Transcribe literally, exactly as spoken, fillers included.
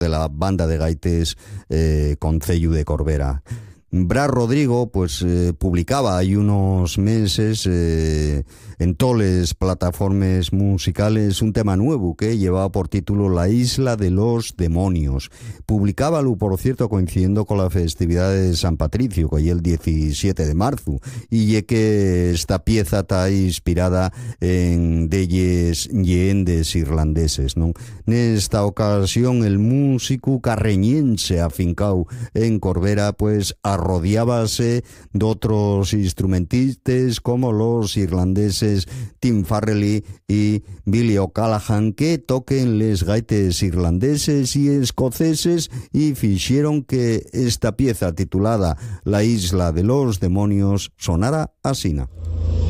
de la banda de gaites eh, Concello de Corbera. Bras Rodrigo pues eh, publicaba hay unos meses eh, en toles plataformas musicales un tema nuevo que llevaba por título La Isla de los Demonios. Publicábalo, por cierto, coincidiendo con la festividad de San Patricio, que es el diecisiete de marzo, y es que esta pieza está inspirada en deyes lleendes irlandeses, ¿no? En esta ocasión el músico carreñense afincado en Corbera pues arrodiábase de otros instrumentistas como los irlandeses Tim Farrelly y Billy O'Callaghan, que toquen les gaites irlandeses y escoceses y fixieron que esta pieza titulada La Isla de los Demonios sonara asina.